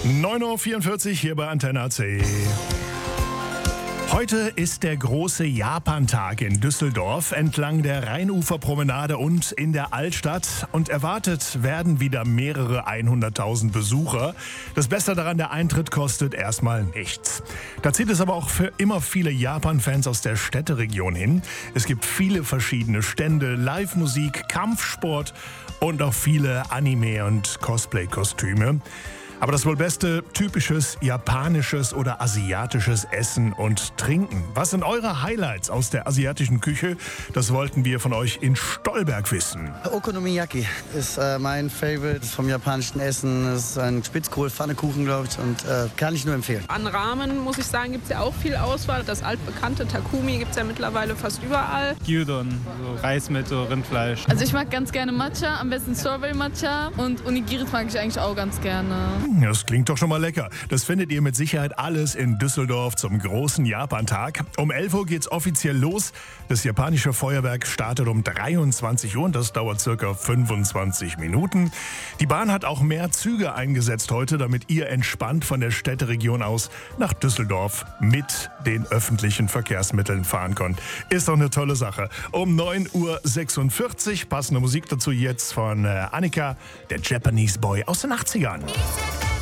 9.44 Uhr hier bei Antenne AC. Heute ist der große Japantag in Düsseldorf entlang der Rheinuferpromenade und in der Altstadt. Und erwartet werden wieder mehrere 100.000 Besucher. Das Beste daran, der Eintritt kostet erstmal nichts. Da zieht es aber auch für immer viele Japan-Fans aus der Städteregion hin. Es gibt viele verschiedene Stände, Live-Musik, Kampfsport und auch viele Anime- und Cosplay-Kostüme. Aber das wohl beste typisches japanisches oder asiatisches Essen und Trinken. Was sind eure Highlights aus der asiatischen Küche? Das wollten wir von euch in Stolberg wissen. Okonomiyaki ist mein Favorite vom japanischen Essen. Das ist ein Spitzkohl-Pfannekuchen, glaube ich, und kann ich nur empfehlen. An Ramen, muss ich sagen, gibt es ja auch viel Auswahl. Das altbekannte Takumi gibt es ja mittlerweile fast überall. Gyudon, so Reis mit so Rindfleisch. Also ich mag ganz gerne Matcha, am besten Strawberry Matcha, und Onigiris mag ich eigentlich auch ganz gerne. Das klingt doch schon mal lecker. Das findet ihr mit Sicherheit alles in Düsseldorf zum großen Japantag. Um 11 Uhr geht's offiziell los. Das japanische Feuerwerk startet um 23 Uhr und das dauert circa 25 Minuten. Die Bahn hat auch mehr Züge eingesetzt heute, damit ihr entspannt von der Städteregion aus nach Düsseldorf mit den öffentlichen Verkehrsmitteln fahren könnt. Ist doch eine tolle Sache. Um 9.46 Uhr passende Musik dazu jetzt von Annika, der Japanese Boy aus den 80ern.